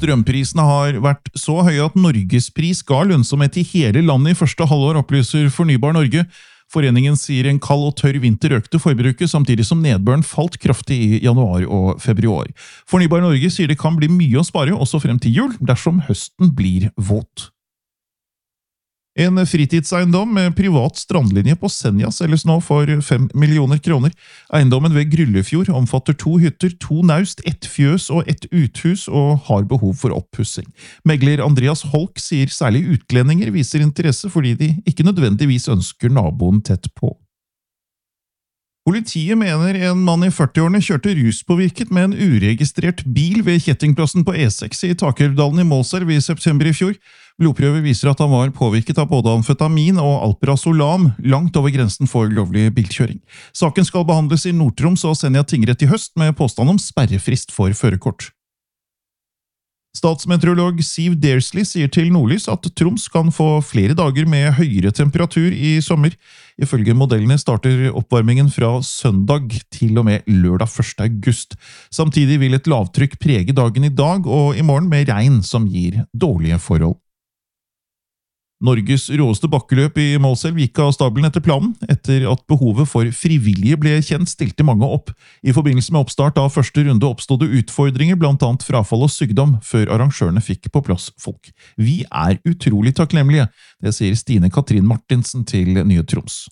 Strømprisene har vært så høye at Norgespris ga lønnsomhet i hele landet i første halvår, opplyser Fornybar Norge. Foreningen sier en kald og tørr vinter økte forbruket, samtidig som nedbøren falt kraftig i januar og februar. Fornybar Norge sier det kan bli mye å spare også frem til jul, dersom høsten blir våt. En fritidseiendom med privat strandlinje på Senja selges nå for 5 millioner kroner. Eiendommen ved Gryllefjord omfatter 2 hytter, 2 naust, 1 fjøs og 1 uthus og har behov for oppussing. Megler Andreas Holk sier særlig utlendinger viser interesse fordi de ikke nødvendigvis ønsker naboen tett på. Politiet mener en mann i 40-årene kjørte ruspåvirket med en uregistrert bil ved Kjettingplassen på E6 i Takerudalen i Målselv i september i fjor. Blodprøver viser at han var påvirket av både amfetamin og alprazolam, langt over grensen for lovlig bilkjøring. Saken skal behandles i Nord-Troms og Senja tingrett i høst med påstand om sperrefrist for førerkort. Statsmeteorolog Siv Dersley sier til Nordlys at Troms kan få flere dager med høyere temperatur i sommer. Ifølge modellene starter oppvarmingen fra søndag til og med lørdag 1. august. Samtidig vil et lavtrykk prege dagen i dag og i morgen med regn som gir dårlige forhold. Norges råeste bakkeløp i Målselv gikk av stabelen etter planen. Etter at behovet for frivillige ble kjent, stilte mange opp. I forbindelse med oppstart av første runde oppstod det utfordringer, blant annet frafall og sykdom, før arrangørene fikk på plass folk. Vi er utrolig takknemlige, det sier Stine Katrin Martinsen til Nye Troms.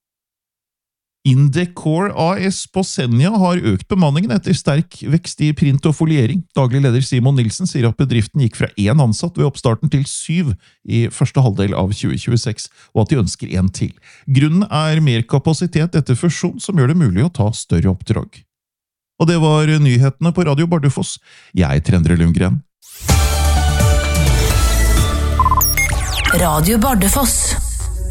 Indecor AS på Senja har økt bemanningen etter sterk vekst i print og foliering. Daglig leder Simon Nilsen sier at bedriften gikk fra 1 ansatt ved oppstarten til 7 i første halvdel av 2026, og at de ønsker 1 til. Grunnen er mer kapasitet etter fusjon som gjør det mulig å ta større oppdrag. Og det var nyhetene på Radio Bardufoss. Jeg er Endre Lundgren. Radio Bardufoss.